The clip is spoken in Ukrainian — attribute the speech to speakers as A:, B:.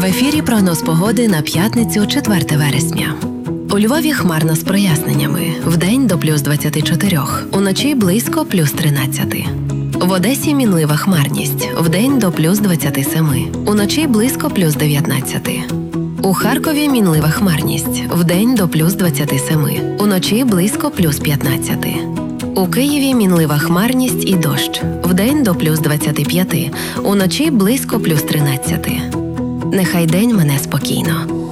A: В ефірі прогноз погоди на п'ятницю, 4 вересня. У Львові хмарно з проясненнями. Вдень до плюс 24, уночі близько плюс 13. В Одесі мінлива хмарність. Вдень до плюс 27, уночі близько плюс 19. У Харкові мінлива хмарність. Вдень до плюс 27, уночі близько плюс 15. У Києві мінлива хмарність і дощ. Вдень до плюс 25, уночі близько плюс 13. Нехай день мине спокійно.